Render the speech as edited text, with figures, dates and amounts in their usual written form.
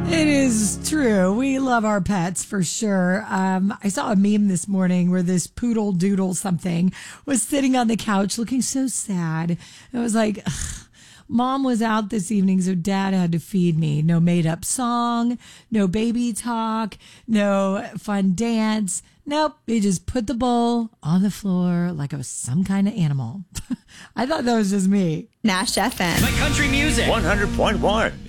It is true. We love our pets for sure. I saw a meme this morning where this poodle doodle something was sitting on the couch looking so sad. It was like, ugh. Mom was out this evening, so Dad had to feed me. No made up song, no baby talk, no fun dance. Nope, he just put the bowl on the floor like I was some kind of animal. I thought that was just me. Nash FM. My country music. 100.1